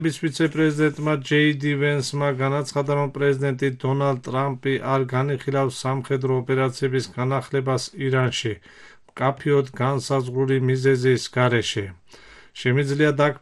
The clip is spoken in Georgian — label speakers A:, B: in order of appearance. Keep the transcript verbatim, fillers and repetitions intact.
A: ვიცე-პრეზიდენტმა ჯეი დი ვენსმა განაცხადა, რომ პრეზიდენტი დონალდ ტრამპი არ განიხილავს სამხედრო ოპერაციების განახლებას ირანში, მკაფიოდ განსაზღვრული მიზეზის გარეშე. შემიძლია